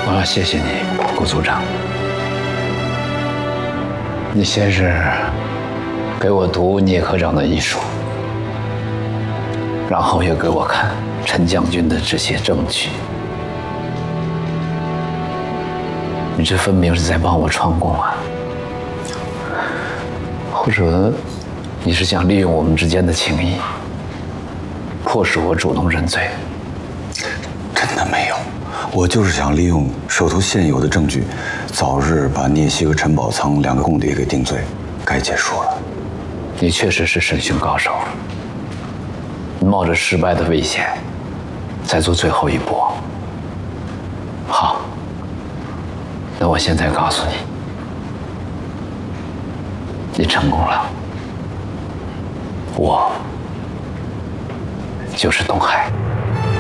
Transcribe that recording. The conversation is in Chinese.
我要谢谢你，顾组长。你先是给我读聂科长的遗书，然后又给我看陈将军的这些证据。你这分明是在帮我串供啊！或者你是想利用我们之间的情谊，迫使我主动认罪？ 真的没有，我就是想利用手头现有的证据，早日把聂曦和陈宝仓2个共谍给定罪，该结束了。 你确实是审讯高手，你冒着失败的危险，再做最后一搏。好，那我现在告诉你，你成功了，我就是东海。